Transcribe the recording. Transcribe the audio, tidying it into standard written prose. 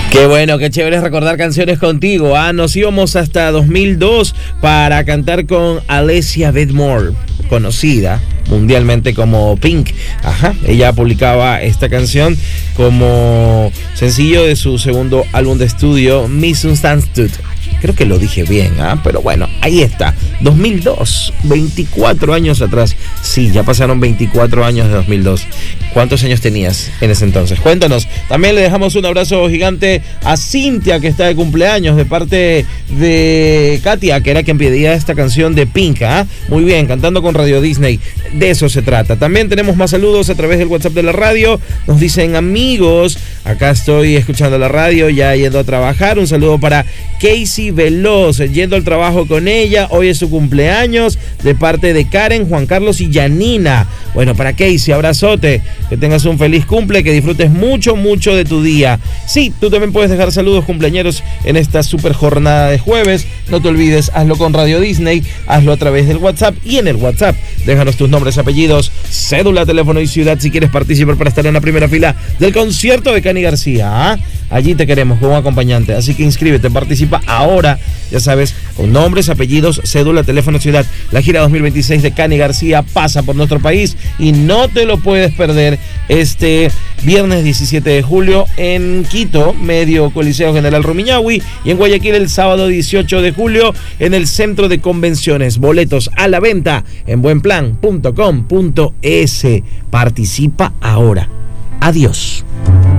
Qué bueno, qué chévere recordar canciones contigo. Nos íbamos hasta 2002 para cantar con Alessia Bedmore, conocida mundialmente como Pink. Ella publicaba esta canción como sencillo de su segundo álbum de estudio, Misunderstood. Creo que lo dije bien, pero bueno, ahí está. 2002, 24 años atrás. Sí, ya pasaron 24 años de 2002. ¿Cuántos años tenías en ese entonces? Cuéntanos. También le dejamos un abrazo gigante a Cintia, que está de cumpleaños, de parte de Katia, que era quien pedía esta canción de Pink. Muy bien, cantando con Radio Disney. De eso se trata. También tenemos más saludos a través del WhatsApp de la radio. Nos dicen: amigos, acá estoy escuchando la radio, ya yendo a trabajar. Un saludo para Casey Veloz, yendo al trabajo con ella. Hoy es su cumpleaños, de parte de Karen, Juan Carlos y Janina. Bueno, para Casey, abrazote, que tengas un feliz cumple, que disfrutes mucho, mucho de tu día. Sí, tú también puedes dejar saludos cumpleañeros en esta super jornada de jueves. No te olvides, hazlo con Radio Disney, hazlo a través del WhatsApp, y en el WhatsApp déjanos tus nombres, apellidos, cédula, teléfono y ciudad si quieres participar para estar en la primera fila del concierto de Cani García. Allí te queremos como acompañante, así que inscríbete, participa ahora, ya sabes, con nombres, apellidos, cédula, teléfono, ciudad. La gira 2026 de Cani García pasa por nuestro país y no te lo puedes perder este viernes 17 de julio en Quito, Medio Coliseo General Rumiñahui, y en Guayaquil el sábado 18 de julio en el Centro de Convenciones. Boletos a la venta en buenplan.com.es. Participa ahora. Adiós.